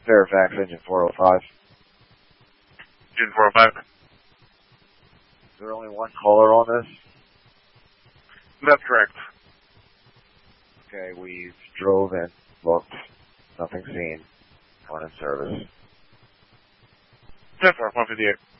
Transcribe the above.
Fairfax, engine 405. Engine 405. Is there only one caller on this? That's correct. Okay, we've drove in, looked, nothing seen, one in service. 10-4, 158.